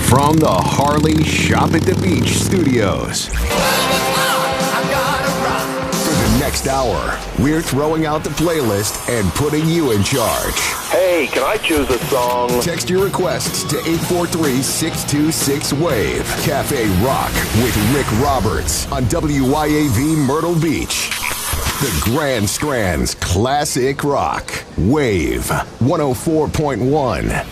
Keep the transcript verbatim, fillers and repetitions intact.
From the Harley Shop at the Beach studios. For the next hour, we're throwing out the playlist and putting you in charge. Hey, can I choose a song? Text your requests to eight four three, six two six, WAVE. Cafe Rock with Rick Roberts on W Y A V Myrtle Beach. The Grand Strand's classic rock. WAVE one oh four point one.